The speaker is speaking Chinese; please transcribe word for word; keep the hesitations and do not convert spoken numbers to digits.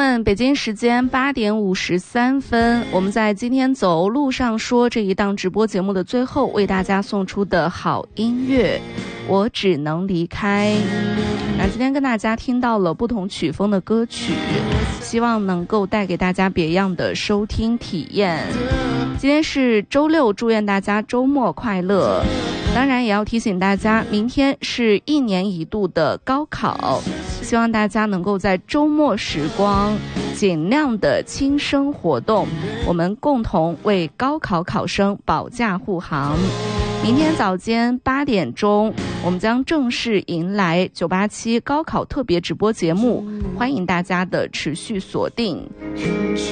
们，北京时间八点五十三分，我们在今天走路上说这一档直播节目的最后，为大家送出的好音乐，我只能离开。那今天跟大家听到了不同曲风的歌曲，希望能够带给大家别样的收听体验。今天是周六，祝愿大家周末快乐。当然也要提醒大家，明天是一年一度的高考，希望大家能够在周末时光尽量的轻生活动，我们共同为高考考生保驾护航。明天早间八点钟，我们将正式迎来九八七高考特别直播节目，欢迎大家的持续锁定。